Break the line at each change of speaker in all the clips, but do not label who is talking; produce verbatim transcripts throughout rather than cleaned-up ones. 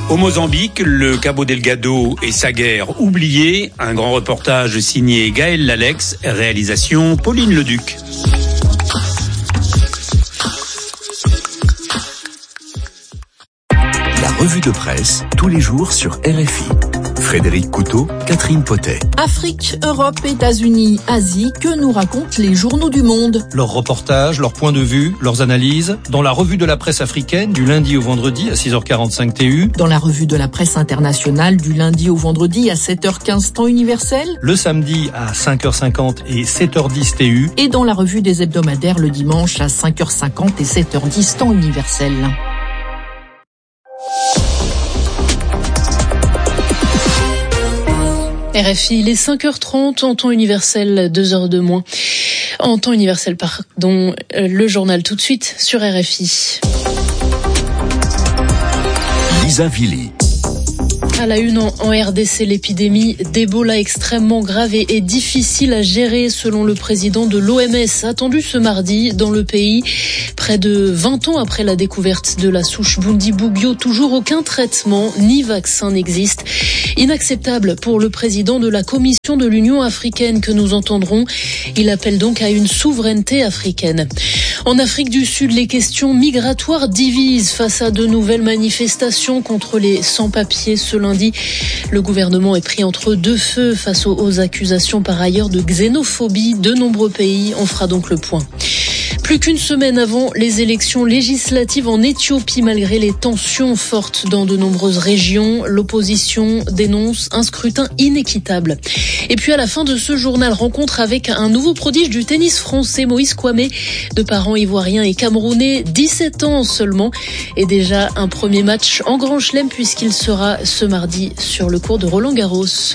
Au Mozambique, le Cabo Delgado et sa guerre oubliée. Un grand reportage signé Gaël Lalex, réalisation Pauline Leduc.
La revue de presse, tous les jours sur R F I. Frédéric Couteau, Catherine Potet.
Afrique, Europe, États-Unis, Asie, que nous racontent les journaux du monde?
Leurs reportages, leurs points de vue, leurs analyses, dans la revue de la presse africaine du lundi au vendredi à six heures quarante-cinq T U.
Dans la revue de la presse internationale du lundi au vendredi à sept heures quinze temps universel.
Le samedi à cinq heures cinquante et sept heures dix T U.
Et dans la revue des hebdomadaires le dimanche à cinq heures cinquante et sept heures dix temps universel.
R F I, les cinq heures trente en temps universel, deux heures de moins. En temps universel, pardon, le journal tout de suite sur R F I.
Lisa Villy.
À la une en R D C, l'épidémie d'Ebola extrêmement grave et, et difficile à gérer selon le président de l'O M S, attendu ce mardi dans le pays. Près de vingt ans après la découverte de la souche Bundibugyo, toujours aucun traitement ni vaccin n'existe. Inacceptable pour le président de la Commission de l'Union africaine que nous entendrons. Il appelle donc à une souveraineté africaine. En Afrique du Sud, les questions migratoires divisent face à de nouvelles manifestations contre les sans-papiers ce lundi. Le gouvernement est pris entre deux feux face aux accusations par ailleurs de xénophobie de nombreux pays. On fera donc le point. Plus qu'une semaine avant les élections législatives en Éthiopie, malgré les tensions fortes dans de nombreuses régions, l'opposition dénonce un scrutin inéquitable. Et puis à la fin de ce journal, rencontre avec un nouveau prodige du tennis français, Moïse Kouamé, de parents ivoiriens et camerounais, dix-sept ans seulement, et déjà un premier match en Grand Chelem puisqu'il sera ce mardi sur le court de Roland-Garros.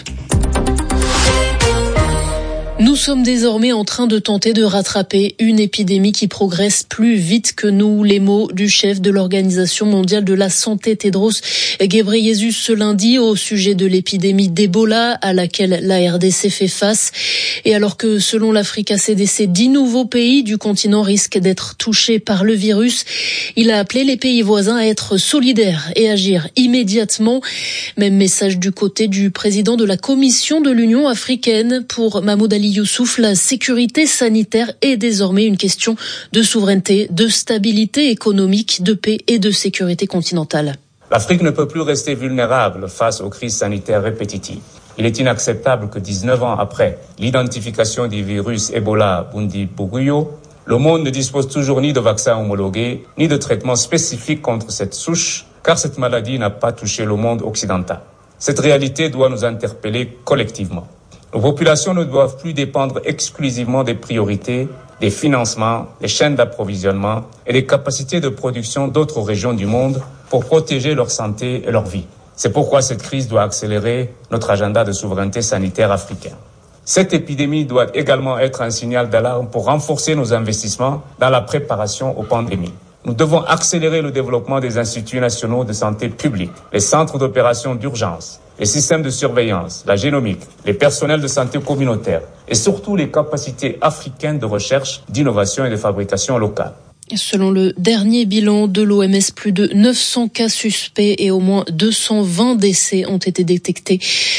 Nous sommes désormais en train de tenter de rattraper une épidémie qui progresse plus vite que nous. Les mots du chef de l'Organisation mondiale de la santé, Tedros Ghebreyesus, ce lundi au sujet de l'épidémie d'Ebola à laquelle la R D C fait face. Et alors que selon l'Africa C D C, dix nouveaux pays du continent risquent d'être touchés par le virus, il a appelé les pays voisins à être solidaires et agir immédiatement. Même message du côté du président de la Commission de l'Union africaine. Pour Mahmoud Ali Youssouf, la sécurité sanitaire est désormais une question de souveraineté, de stabilité économique, de paix et de sécurité continentale.
L'Afrique ne peut plus rester vulnérable face aux crises sanitaires répétitives. Il est inacceptable que dix-neuf ans après l'identification du virus Ebola Bundibugyo, le monde ne dispose toujours ni de vaccins homologués, ni de traitements spécifiques contre cette souche, car cette maladie n'a pas touché le monde occidental. Cette réalité doit nous interpeller collectivement. Nos populations ne doivent plus dépendre exclusivement des priorités, des financements, des chaînes d'approvisionnement et des capacités de production d'autres régions du monde pour protéger leur santé et leur vie. C'est pourquoi cette crise doit accélérer notre agenda de souveraineté sanitaire africain. Cette épidémie doit également être un signal d'alarme pour renforcer nos investissements dans la préparation aux pandémies. Nous devons accélérer le développement des instituts nationaux de santé publique, les centres d'opération d'urgence, les systèmes de surveillance, la génomique, les personnels de santé communautaire et surtout les capacités africaines de recherche, d'innovation et de fabrication locale.
Selon le dernier bilan de l'O M S, plus de neuf cents cas suspects et au moins deux cent vingt décès ont été détectés.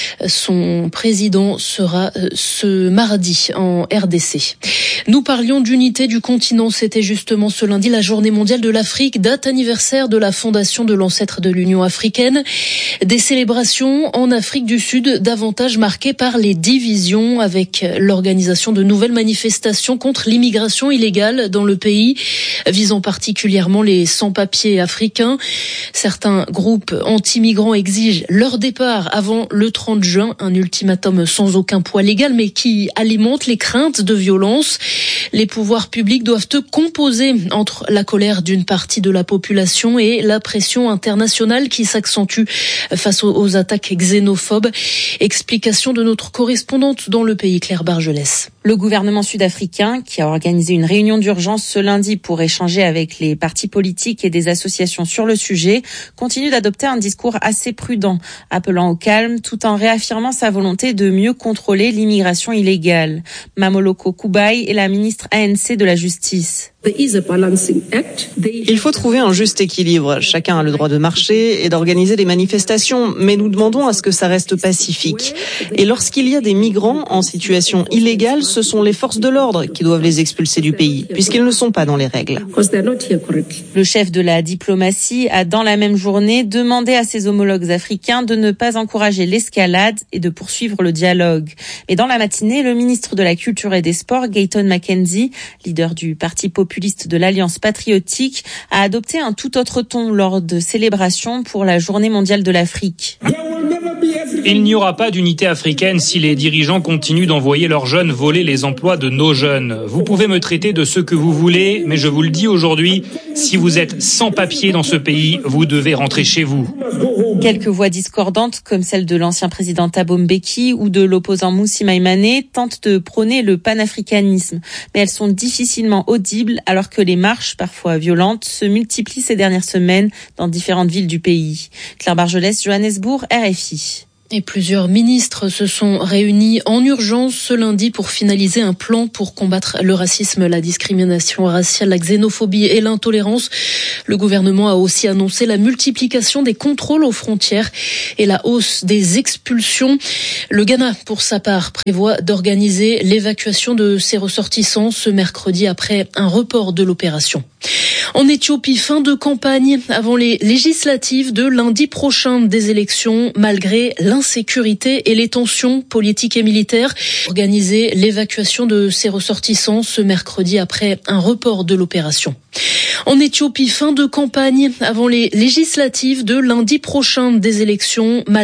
Son président sera ce mardi en R D C. Nous parlions d'unité du continent. C'était justement ce lundi la journée mondiale de l'Afrique, date anniversaire de la fondation de l'ancêtre de l'Union africaine. Des célébrations en Afrique du Sud davantage marquées par les divisions avec l'organisation de nouvelles manifestations contre l'immigration illégale dans le pays, visant particulièrement les sans-papiers africains. Certains groupes anti-migrants exigent leur départ avant le trente juin, un ultimatum sans aucun poids légal, mais qui alimente les craintes de violence. Les pouvoirs publics doivent composer entre la colère d'une partie de la population et la pression internationale qui s'accentue face aux attaques xénophobes. Explication de notre correspondante dans le pays, Claire Bargelès.
Le gouvernement sud-africain, qui a organisé une réunion d'urgence ce lundi pour échanger avec les partis politiques et des associations sur le sujet, continue d'adopter un discours assez prudent, appelant au calme tout en réaffirmant sa volonté de mieux contrôler l'immigration illégale. Mamoloko Kubai est la ministre A N C de la Justice.
Il faut trouver un juste équilibre. Chacun a le droit de marcher et d'organiser des manifestations, mais nous demandons à ce que ça reste pacifique. Et lorsqu'il y a des migrants en situation illégale, ce sont les forces de l'ordre qui doivent les expulser du pays, puisqu'ils ne sont pas dans les règles.
Le chef de la diplomatie a, dans la même journée, demandé à ses homologues africains de ne pas encourager l'escalade et de poursuivre le dialogue. Mais dans la matinée, le ministre de la Culture et des Sports, Gayton McKenzie, leader du parti populiste de l'Alliance patriotique, a adopté un tout autre ton lors de célébrations pour la Journée mondiale de l'Afrique.
Il n'y aura pas d'unité africaine si les dirigeants continuent d'envoyer leurs jeunes voler les emplois de nos jeunes. Vous pouvez me traiter de ce que vous voulez, mais je vous le dis aujourd'hui, si vous êtes sans papier dans ce pays, vous devez rentrer chez vous.
Quelques voix discordantes, comme celle de l'ancien président Thabo Mbeki ou de l'opposant Moussa Maïmane, tentent de prôner le panafricanisme. Mais elles sont difficilement audibles alors que les marches, parfois violentes, se multiplient ces dernières semaines dans différentes villes du pays. Claire Bargelès, Johannesburg, R F I.
Et plusieurs ministres se sont réunis en urgence ce lundi pour finaliser un plan pour combattre le racisme, la discrimination raciale, la xénophobie et l'intolérance. Le gouvernement a aussi annoncé la multiplication des contrôles aux frontières et la hausse des expulsions. Le Ghana, pour sa part, prévoit d'organiser l'évacuation de ses ressortissants ce mercredi après un report de l'opération. En Éthiopie, fin de campagne avant les législatives de lundi prochain, des élections malgré l'insécurité et les tensions politiques et militaires. Organiser l'évacuation de ses ressortissants ce mercredi après un report de l'opération. En Éthiopie, fin de campagne avant les législatives de lundi prochain, des élections malgré